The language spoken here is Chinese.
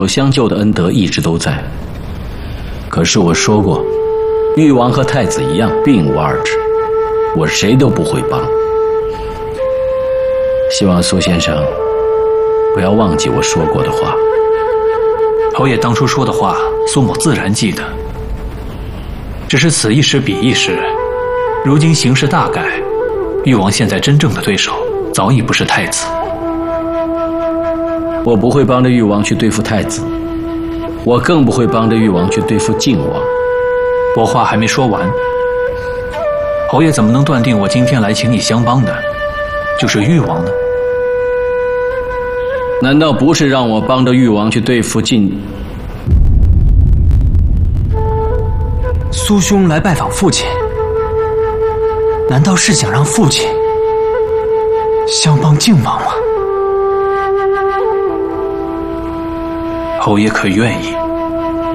相救的恩德一直都在。可是我说过，誉王和太子一样，并无二致，我谁都不会帮。希望苏先生不要忘记我说过的话。 侯爷当初说的话，苏某自然记得。只是此一时彼一时，如今形势大改，誉王现在真正的对手早已不是太子。 我不会帮着誉王去对付太子，我更不会帮着誉王去对付靖王。 我话还没说完，侯爷怎么能断定我今天来请你相帮的就是誉王呢？ 难道不是让我帮着誉王去对付晋？ 苏兄来拜访父亲，难道是想让父亲相帮靖王吗？ 侯爷可愿意？